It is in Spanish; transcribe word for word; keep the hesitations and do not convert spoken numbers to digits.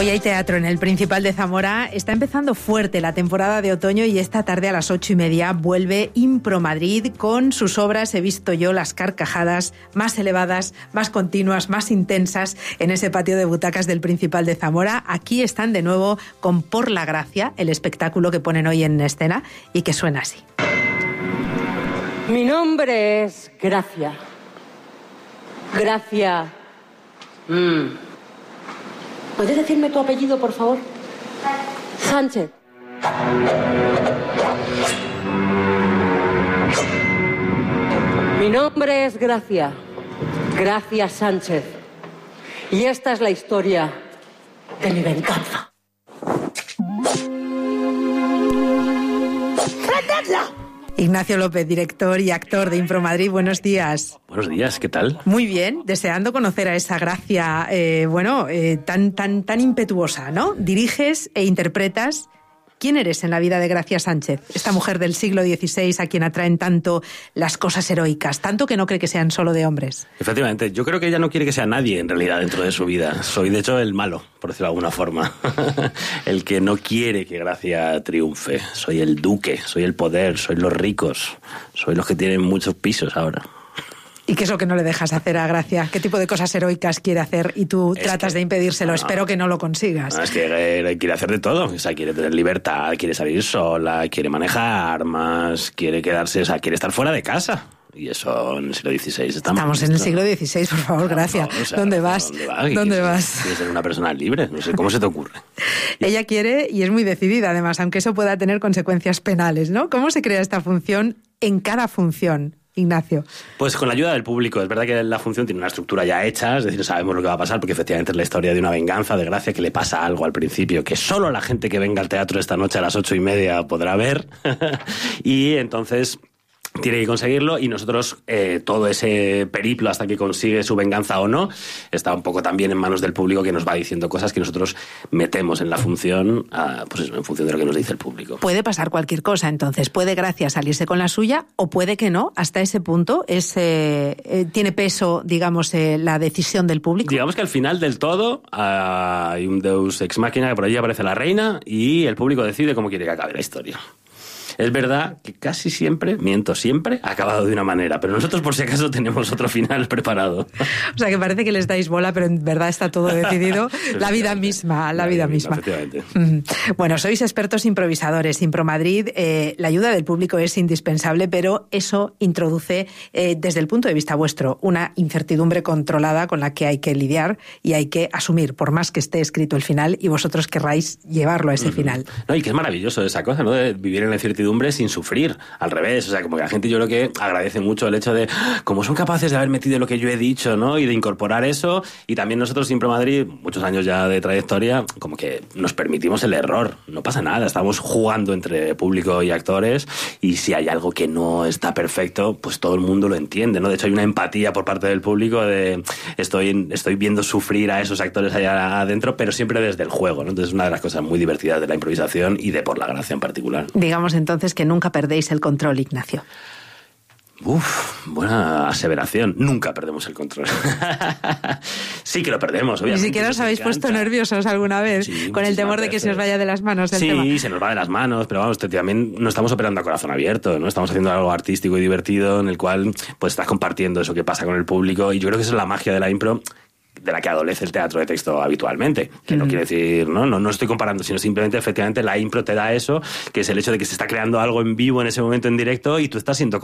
Hoy hay teatro en el Principal de Zamora. Está empezando fuerte la temporada de otoño y esta tarde a las ocho y media vuelve Impro Madrid con sus obras. He visto yo las carcajadas más elevadas, más continuas, más intensas en ese patio de butacas del Principal de Zamora. Aquí están de nuevo con Por la Gracia, el espectáculo que ponen hoy en escena y que suena así. Mi nombre es Gracia. Gracia. Mm. ¿Puedes decirme tu apellido, por favor? Sánchez. Mi nombre es Gracia. Gracia Sánchez. Y esta es la historia de mi venganza. ¡Tratadla! Ignacio López, director y actor de Impro Madrid, buenos días. Buenos días, ¿qué tal? Muy bien, deseando conocer a esa Gracia, eh, bueno, eh, tan, tan, tan impetuosa, ¿no? Diriges e interpretas. ¿Quién eres en la vida de Gracia Sánchez? Esta mujer del siglo dieciséis a quien atraen tanto las cosas heroicas, tanto que no cree que sean solo de hombres. Efectivamente, yo creo que ella no quiere que sea nadie en realidad dentro de su vida. Soy de hecho el malo, por decirlo de alguna forma. El que no quiere que Gracia triunfe. Soy el duque, soy el poder, soy los ricos, soy los que tienen muchos pisos ahora. ¿Y qué es lo que no le dejas hacer a Gracia? ¿Qué tipo de cosas heroicas quiere hacer y tú es tratas que, de impedírselo? No, Espero que no lo consigas. No, es que eh, quiere hacer de todo. O sea, quiere tener libertad, quiere salir sola, quiere manejar armas, quiere quedarse, o sea, quiere estar fuera de casa. Y eso en el siglo dieciséis estamos. Estamos en el siglo dieciséis, por favor, Gracia. No, o sea, ¿Dónde vas? ¿Dónde, va? ¿Dónde vas? Quieres ser una persona libre, no sé, ¿cómo se te ocurre? Ella quiere y es muy decidida, además, aunque eso pueda tener consecuencias penales, ¿no? ¿Cómo se crea esta función en cada función, Ignacio? Pues con la ayuda del público. Es verdad que la función tiene una estructura ya hecha, es decir, sabemos lo que va a pasar, porque efectivamente es la historia de una venganza de Gracia, que le pasa algo al principio, que solo la gente que venga al teatro esta noche a las ocho y media podrá ver. Y entonces tiene que conseguirlo, y nosotros, eh, todo ese periplo hasta que consigue su venganza o no, está un poco también en manos del público, que nos va diciendo cosas que nosotros metemos en la función, a, pues eso, en función de lo que nos dice el público. Puede pasar cualquier cosa, entonces. Puede Gracia salirse con la suya, o puede que no. Hasta ese punto es, eh, eh, tiene peso, digamos, eh, la decisión del público. Digamos que al final del todo uh, hay un deus ex machina, que por allí aparece la reina, y el público decide cómo quiere que acabe la historia. Es verdad que casi siempre, miento siempre, ha acabado de una manera, pero nosotros por si acaso tenemos otro final preparado. O sea, que parece que les dais bola, pero en verdad está todo decidido. La vida misma, la, la vida misma. Efectivamente. Bueno, sois expertos improvisadores. Impro Madrid, eh, la ayuda del público es indispensable, pero eso introduce, eh, desde el punto de vista vuestro, una incertidumbre controlada con la que hay que lidiar y hay que asumir, por más que esté escrito el final y vosotros querráis llevarlo a ese uh-huh. final. No, y que es maravilloso esa cosa, ¿no? De vivir en la incertidumbre sin sufrir, al revés, o sea, como que la gente, yo creo que agradece mucho el hecho de cómo son capaces de haber metido lo que yo he dicho, ¿no? Y de incorporar eso, y también nosotros, Impro Madrid, muchos años ya de trayectoria, como que nos permitimos el error, no pasa nada, estamos jugando entre público y actores, y si hay algo que no está perfecto, pues todo el mundo lo entiende, ¿no? De hecho hay una empatía por parte del público de estoy, estoy viendo sufrir a esos actores allá adentro, pero siempre desde el juego, ¿no? Entonces es una de las cosas muy divertidas de la improvisación y de Por la Gracia en particular. Digamos entonces Entonces que nunca perdéis el control, Ignacio. Uf, buena aseveración. Nunca perdemos el control. Sí que lo perdemos, obviamente. Ni siquiera os habéis encanta. puesto nerviosos alguna vez, sí, con el temor de que veces. se os vaya de las manos el sí, tema. Sí, se nos va de las manos, pero vamos, también no estamos operando a corazón abierto, ¿no? Estamos haciendo algo artístico y divertido en el cual pues estás compartiendo eso que pasa con el público, y yo creo que esa es la magia de la impro, de la que adolece el teatro de texto habitualmente, que mm. no quiere decir, ¿no? no no estoy comparando, sino simplemente efectivamente la impro te da eso, que es el hecho de que se está creando algo en vivo en ese momento en directo y tú estás siendo